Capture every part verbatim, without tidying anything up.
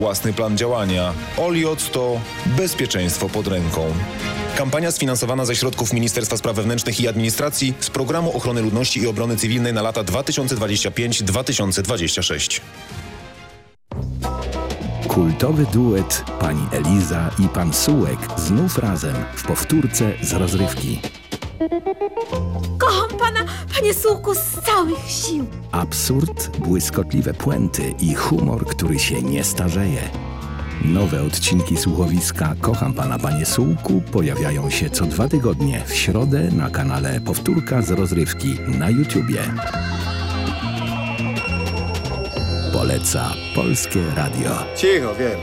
Własny plan działania. Oliot to bezpieczeństwo pod ręką. Kampania sfinansowana ze środków Ministerstwa Spraw Wewnętrznych i Administracji z Programu Ochrony Ludności i Obrony Cywilnej na lata dwa tysiące dwudziesty piąty do dwa tysiące dwudziestego szóstego. Kultowy duet pani Eliza i pan Sułek znów razem w powtórce z rozrywki. Kocham pana, panie Sułku, z całych sił. Absurd, błyskotliwe puenty i humor, który się nie starzeje. Nowe odcinki słuchowiska Kocham pana, panie Sułku pojawiają się co dwa tygodnie w środę na kanale Powtórka z rozrywki na YouTubie. Poleca Polskie Radio. Cicho, wiem.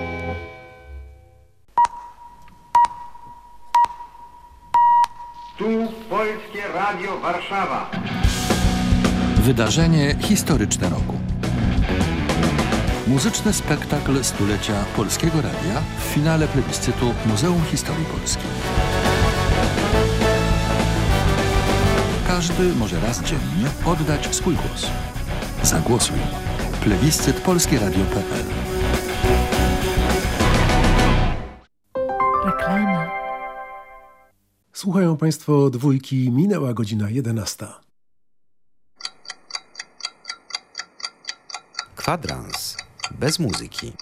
Tu Polskie Radio Warszawa. Wydarzenie historyczne roku. Muzyczny spektakl stulecia Polskiego Radia w finale plebiscytu Muzeum Historii Polski. Każdy może raz dziennie oddać swój głos. Zagłosuj. Plebiscyt polskie radio kropka pe el. Reklama. Słuchają Państwo dwójki, minęła godzina jedenasta. Kwadrans bez muzyki.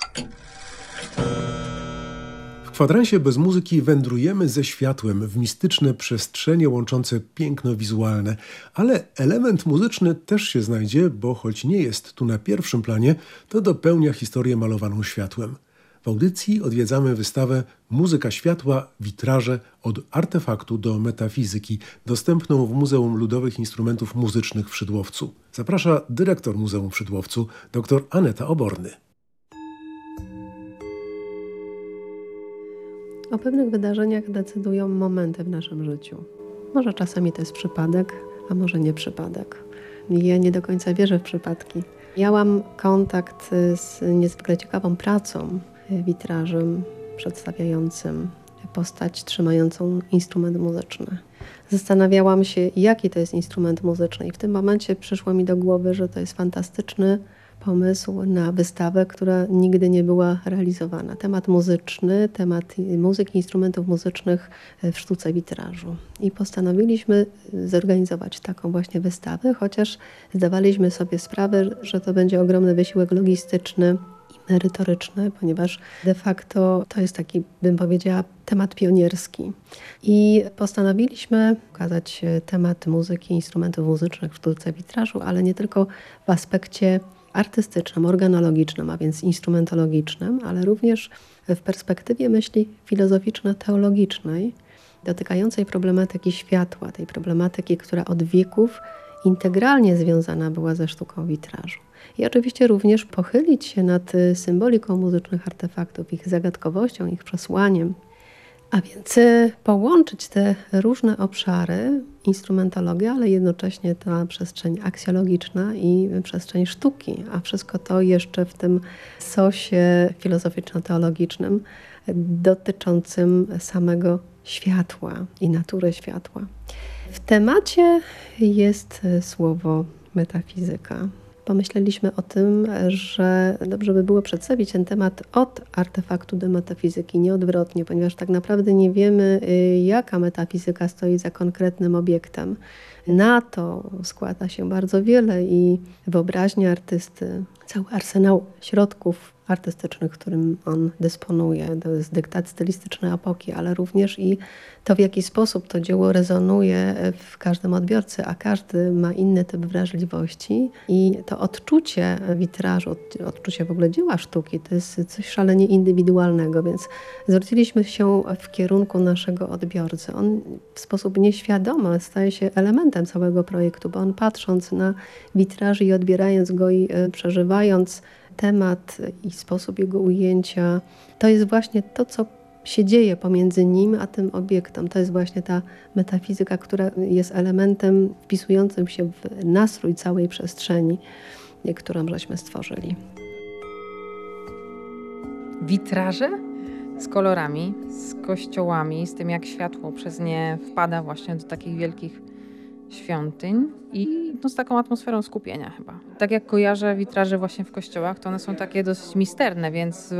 W kwadransie bez muzyki wędrujemy ze światłem w mistyczne przestrzenie łączące piękno wizualne, ale element muzyczny też się znajdzie, bo choć nie jest tu na pierwszym planie, to dopełnia historię malowaną światłem. W audycji odwiedzamy wystawę Muzyka światła, witraże od artefaktu do metafizyki, dostępną w Muzeum Ludowych Instrumentów Muzycznych w Szydłowcu. Zaprasza dyrektor Muzeum w Szydłowcu, dr Aneta Oborny. O pewnych wydarzeniach decydują momenty w naszym życiu. Może czasami to jest przypadek, a może nie przypadek. Ja nie do końca wierzę w przypadki. Miałam kontakt z niezwykle ciekawą pracą, witrażem przedstawiającym postać trzymającą instrument muzyczny. Zastanawiałam się, jaki to jest instrument muzyczny i w tym momencie przyszło mi do głowy, że to jest fantastyczny pomysł na wystawę, która nigdy nie była realizowana. Temat muzyczny, temat muzyki, instrumentów muzycznych w sztuce witrażu. I postanowiliśmy zorganizować taką właśnie wystawę, chociaż zdawaliśmy sobie sprawę, że to będzie ogromny wysiłek logistyczny i merytoryczny, ponieważ de facto to jest taki, bym powiedziała, temat pionierski. I postanowiliśmy pokazać temat muzyki, instrumentów muzycznych w sztuce witrażu, ale nie tylko w aspekcie artystycznym, organologicznym, a więc instrumentologicznym, ale również w perspektywie myśli filozoficzno-teologicznej dotykającej problematyki światła, tej problematyki, która od wieków integralnie związana była ze sztuką witrażu. I oczywiście również pochylić się nad symboliką muzycznych artefaktów, ich zagadkowością, ich przesłaniem. A więc połączyć te różne obszary, instrumentologię, ale jednocześnie ta przestrzeń aksjologiczna i przestrzeń sztuki, a wszystko to jeszcze w tym sosie filozoficzno-teologicznym dotyczącym samego światła i natury światła. W temacie jest słowo metafizyka. Pomyśleliśmy o tym, że dobrze by było przedstawić ten temat od artefaktu do metafizyki, nie odwrotnie, ponieważ tak naprawdę nie wiemy, jaka metafizyka stoi za konkretnym obiektem. Na to składa się bardzo wiele i wyobraźnia artysty, cały arsenał środków artystycznych, którym on dysponuje. To jest dyktat stylistyczny epoki, ale również i to, w jaki sposób to dzieło rezonuje w każdym odbiorcy, a każdy ma inny typ wrażliwości i to odczucie witrażu, odczucie w ogóle dzieła sztuki, to jest coś szalenie indywidualnego, więc zwróciliśmy się w kierunku naszego odbiorcy. On w sposób nieświadomy staje się elementem całego projektu, bo on patrząc na witraż i odbierając go i przeżywając temat i sposób jego ujęcia, to jest właśnie to, co się dzieje pomiędzy nim a tym obiektem. To jest właśnie ta metafizyka, która jest elementem wpisującym się w nastrój całej przestrzeni, którą żeśmy stworzyli. Witraże z kolorami, z kościołami, z tym jak światło przez nie wpada właśnie do takich wielkich świątyń i no, z taką atmosferą skupienia chyba. Tak jak kojarzę witraże właśnie w kościołach, to one są takie dosyć misterne, więc